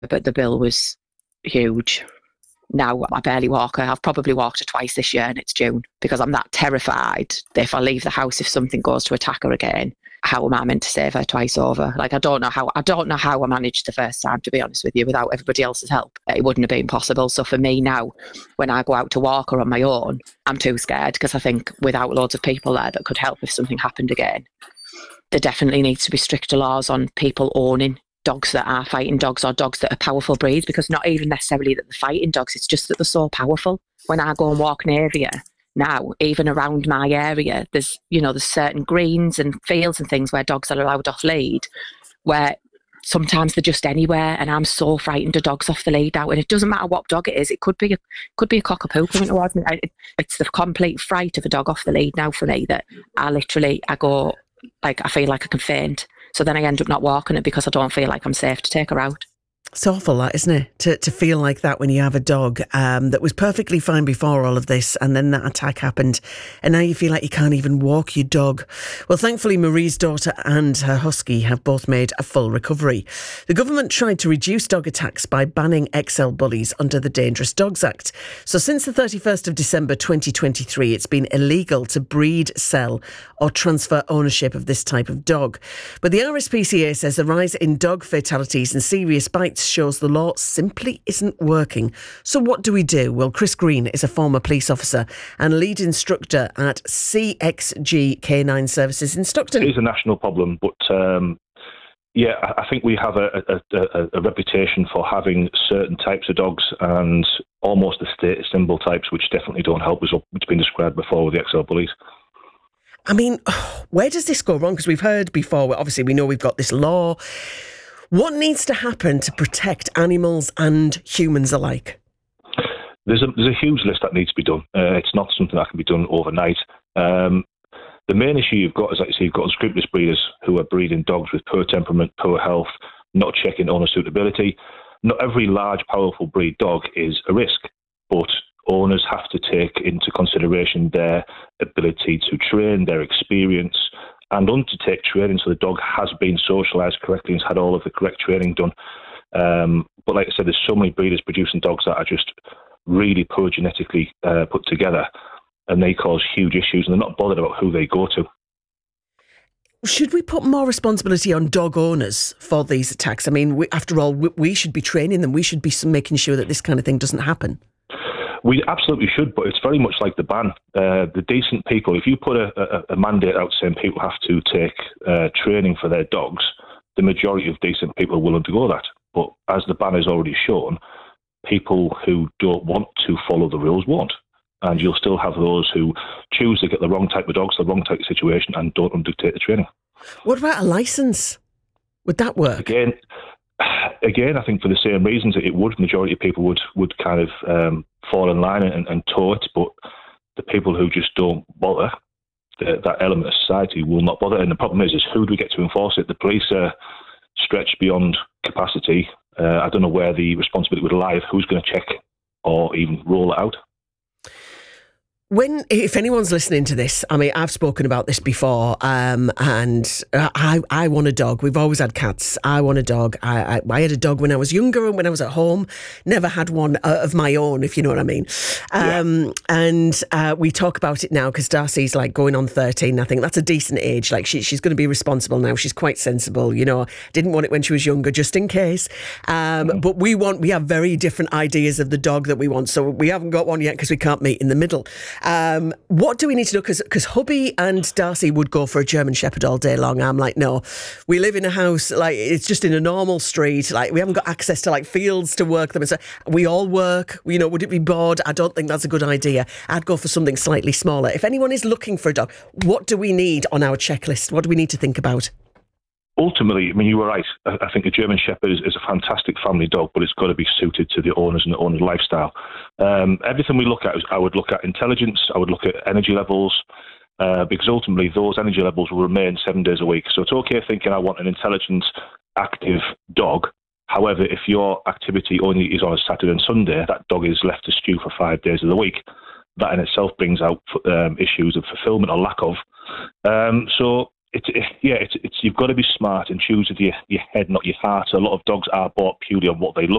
but the bill was huge. Now I barely walk her. I've probably walked her twice this year and it's June because I'm that terrified that if I leave the house, if something goes to attack her again, how am I meant to save her twice over? Like, I don't know how I managed the first time, to be honest with you, without everybody else's help. It wouldn't have been possible. So for me now, when I go out to walk her on my own, I'm too scared because I think without loads of people there that could help if something happened again, there definitely needs to be stricter laws on people owning dogs that are fighting dogs or dogs that are powerful breeds, because not even necessarily that they're fighting dogs, it's just that they're so powerful. When I go and walk near here now, even around my area, there's certain greens and fields and things where dogs are allowed off lead, where sometimes they're just anywhere, and I'm so frightened of dogs off the lead now. And it doesn't matter what dog it is. It could be a cockapoo coming towards me. It's the complete fright of a dog off the lead now for me that I go, like, I feel like I can faint. So then I end up not walking it because I don't feel like I'm safe to take her out. It's awful, that, isn't it? To feel like that when you have a dog that was perfectly fine before all of this, and then that attack happened, and now you feel like you can't even walk your dog. Well, thankfully, Marie's daughter and her husky have both made a full recovery. The government tried to reduce dog attacks by banning XL bullies under the Dangerous Dogs Act. So since the 31st of December 2023, it's been illegal to breed, sell or transfer ownership of this type of dog. But the RSPCA says the rise in dog fatalities and serious bites shows the law simply isn't working. So what do we do? Well, Chris Green is a former police officer and lead instructor at CXG Canine Services in Stockton. It is a national problem, but I think we have a reputation for having certain types of dogs and almost the status symbol types, which definitely don't help us up, which has been described before with the XL bullies. I mean, where does this go wrong? Because we've heard before, obviously we know we've got this law. What needs to happen to protect animals and humans alike? There's a huge list that needs to be done. It's not something that can be done overnight. The main issue you've got is, like you say, you've got unscrupulous breeders who are breeding dogs with poor temperament, poor health, not checking owner suitability. Not every large, powerful breed dog is a risk, but owners have to take into consideration their ability to train, their experience, and undertake training so the dog has been socialised correctly and has had all of the correct training done. But like I said, there's so many breeders producing dogs that are just really poor genetically put together, and they cause huge issues, and they're not bothered about who they go to. Should we put more responsibility on dog owners for these attacks? I mean, after all, we should be training them. We should be making sure that this kind of thing doesn't happen. We absolutely should, but it's very much like the ban. The decent people, if you put a mandate out saying people have to take training for their dogs, the majority of decent people are willing to go that. But as the ban has already shown, people who don't want to follow the rules won't. And you'll still have those who choose to get the wrong type of dogs, the wrong type of situation, and don't undertake the training. What about a licence? Would that work? Again, I think for the same reasons it would. Majority of people would kind of fall in line and tow it, but the people who just don't bother, that element of society will not bother. And the problem is who do we get to enforce it? The police are stretched beyond capacity. I don't know where the responsibility would lie of who's going to check or even roll it out. If anyone's listening to this, I mean, I've spoken about this before, and I want a dog. We've always had cats. I want a dog. I had a dog when I was younger and when I was at home. Never had one of my own, if you know what I mean. And we talk about it now because Darcy's like going on 13. I think that's a decent age. Like she's going to be responsible now. She's quite sensible. You know, didn't want it when she was younger, just in case. But we have very different ideas of the dog that we want. So we haven't got one yet because we can't meet in the middle. What do we need to do? Because hubby and Darcy would go for a German Shepherd all day long. I'm like, no, we live in a house, like it's just in a normal street. Like we haven't got access to like fields to work them. And so we all work, you know, would it be bored? I don't think that's a good idea. I'd go for something slightly smaller. If anyone is looking for a dog, what do we need on our checklist? What do we need to think about? Ultimately, I mean, you were right. I think a German Shepherd is a fantastic family dog, but it's got to be suited to the owners and the owner's lifestyle. Everything we look at, I would look at intelligence, I would look at energy levels, because ultimately those energy levels will remain 7 days a week. So it's okay thinking I want an intelligent, active dog. However, if your activity only is on a Saturday and Sunday, that dog is left to stew for 5 days of the week. That in itself brings out issues of fulfillment or lack of. It's you've got to be smart and choose with your head, not your heart. So a lot of dogs are bought purely on what they look